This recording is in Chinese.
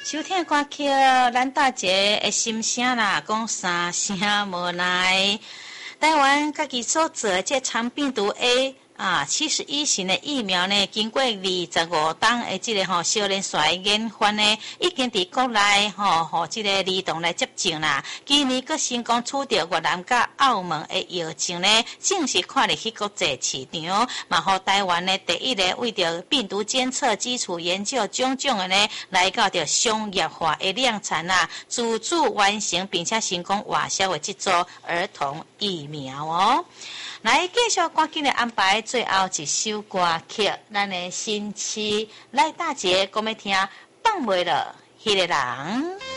收听的歌曲，咱大姐的心声啦，讲三声无奈。台湾家己所做的这肠病毒 A71型的疫苗呢，经过25档的这个小连续研发呢，已经伫国内这个儿童来接种啦。今年佫成功取得越南甲澳门的药证呢，正式看入去国际市场，嘛互台湾呢第一个为着病毒监测基础研究种种的呢，来到着商业化的量产啦，自主完成并且成功外销的这组儿童疫苗哦。来继续赶紧的安排最后一首歌曲，咱的新妻赖大姐讲要听放袂了迄个人。